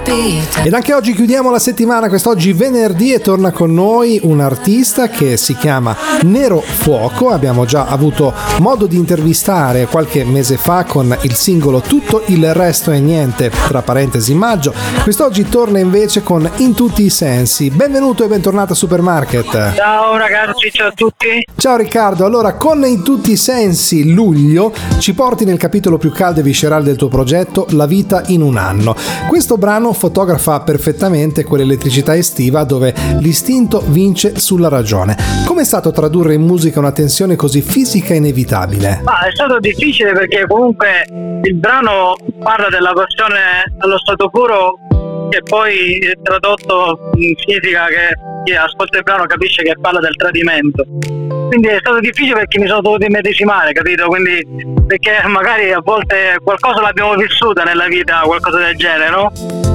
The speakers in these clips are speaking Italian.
Ed anche oggi chiudiamo la settimana, quest'oggi venerdì, e torna con noi un artista che si chiama Nero Fuoco. Abbiamo già avuto modo di intervistare qualche mese fa con il singolo Tutto il resto è niente, tra parentesi maggio. Quest'oggi torna invece con In tutti i sensi. Benvenuto e bentornato a Supermarket. Ciao ragazzi, ciao a tutti. Ciao Riccardo, allora con In tutti i sensi luglio ci porti nel capitolo più caldo e viscerale del tuo progetto, La vita in un anno. Questo brano fotografa perfettamente quell'elettricità estiva dove l'istinto vince sulla ragione. Com'è stato tradurre in musica una tensione così fisica e inevitabile? È stato difficile perché comunque il brano parla della passione allo stato puro, che poi tradotto significa che chi ascolta il brano capisce che parla del tradimento. Quindi è stato difficile perché mi sono dovuto immedesimare, capito? Quindi perché magari a volte qualcosa l'abbiamo vissuta nella vita, qualcosa del genere, no?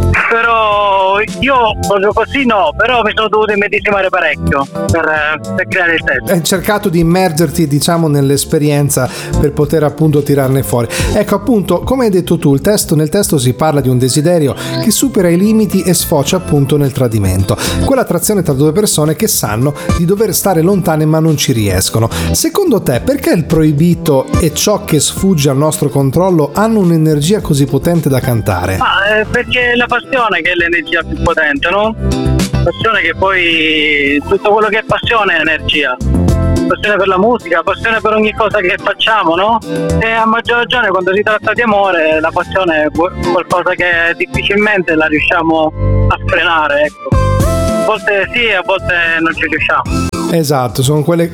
Però io proprio così no, però mi sono dovuto immedesimare parecchio per creare il testo. Hai cercato di immergerti, diciamo, nell'esperienza per poter appunto tirarne fuori. Ecco, appunto, come hai detto tu, nel testo si parla di un desiderio che supera i limiti e sfocia appunto nel tradimento. Quell'attrazione tra due persone che sanno di dover stare lontane ma non ci riescono. Secondo te, perché il proibito e ciò che sfugge al nostro controllo hanno un'energia così potente da cantare? Perché la passione che è l'energia più potente, no? Passione che poi tutto quello che è passione è energia. Passione per la musica, passione per ogni cosa che facciamo, no? E a maggior ragione quando si tratta di amore la passione è qualcosa che difficilmente la riusciamo a frenare, ecco. A volte sì, a volte non ci riusciamo. Esatto, sono quelle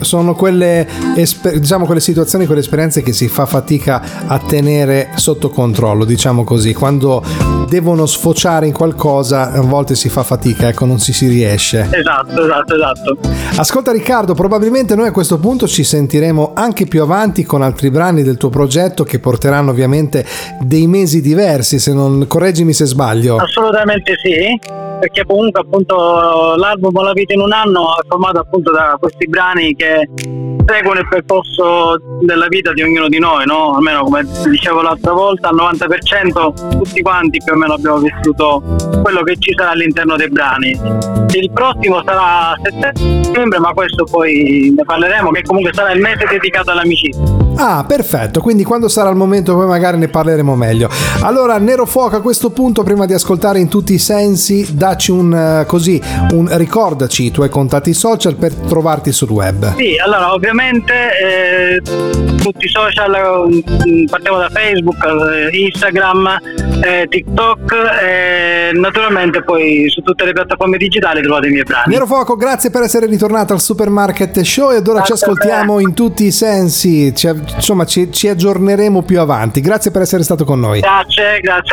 diciamo quelle situazioni, quelle esperienze che si fa fatica a tenere sotto controllo, diciamo così. Quando devono sfociare in qualcosa a volte si fa fatica, ecco, non si riesce. Esatto. Ascolta Riccardo, probabilmente noi a questo punto ci sentiremo anche più avanti con altri brani del tuo progetto che porteranno ovviamente dei mesi diversi, se non, correggimi se sbaglio. Assolutamente sì, perché comunque appunto l'album La vita in un anno è formato appunto da questi brani che seguono il percorso della vita di ognuno di noi, no? Almeno come dicevo l'altra volta, al 90% tutti quanti più o meno abbiamo vissuto quello che ci sarà all'interno dei brani. Il prossimo sarà a settembre, ma questo poi ne parleremo, che comunque sarà il mese dedicato all'amicizia. Ah, perfetto, quindi quando sarà il momento poi magari ne parleremo meglio. Allora, Nero Fuoco, a questo punto, prima di ascoltare In tutti i sensi, dacci ricordaci i tuoi contatti social per trovarti sul web. Sì, allora ovviamente tutti i social, partiamo da Facebook, Instagram, TikTok e naturalmente poi su tutte le piattaforme digitali trovate i miei brani. Nero Fuoco, grazie per essere ritornato al Supermarket Show e ora ci ascoltiamo In tutti i sensi, ci aggiorneremo più avanti. Grazie per essere stato con noi. Grazie.